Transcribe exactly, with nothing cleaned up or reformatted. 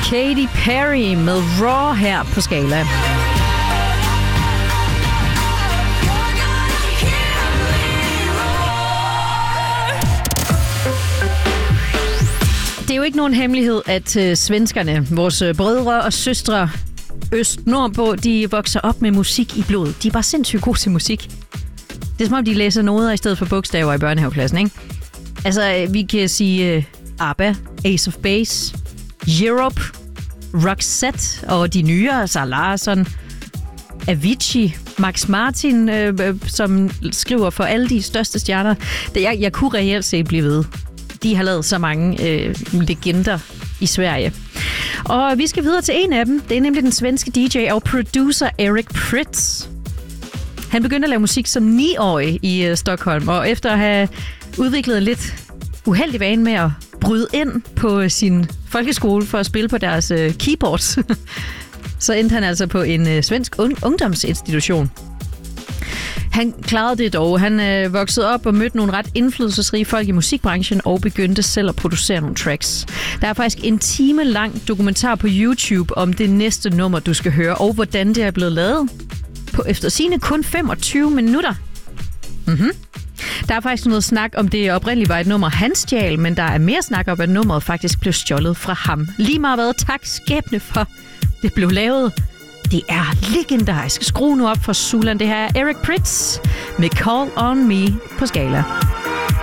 Katy Perry med Raw her på Skala. Det er jo ikke nogen hemmelighed, at øh, svenskerne, vores øh, brødre og søstre øst nordpå, de vokser op med musik i blodet. De er bare sindssygt gode til musik. Det er som om, de læser noder i stedet for bogstaver i børnehaveklassen, ikke? Altså, vi kan sige øh, ABBA, Ace of Base, Europe, Roxette og de nyere, Zara Larsson, Avicii, Max Martin, øh, øh, som skriver for alle de største stjerner. Det, jeg, jeg kunne reelt set blive ved. De har lavet så mange øh, legender i Sverige. Og vi skal videre til en af dem. Det er nemlig den svenske D J og producer Eric Prydz. Han begyndte at lave musik som ni-årig i øh, Stockholm, og efter at have udviklet en lidt uheldig vane med at bryde ind på sin folkeskole for at spille på deres øh, keyboards, så endte han altså på en øh, svensk un- ungdomsinstitution. Han klarede det dog. Han øh, voksede op og mødte nogle ret indflydelsesrige folk i musikbranchen og begyndte selv at producere nogle tracks. Der er faktisk en time lang dokumentar på YouTube om det næste nummer, du skal høre, og hvordan det er blevet lavet. På eftersigende kun femogtyve minutter. Mhm. Der er faktisk noget snak om, det oprindeligt var et nummer, han stjal, men der er mere snak om, at nummeret faktisk blev stjålet fra ham. Lige meget hvad, tak skæbne for, det blev lavet. Det er legendarisk. Skru nu op for Sulan. Det her er Eric Prydz med Call on Me på Skala.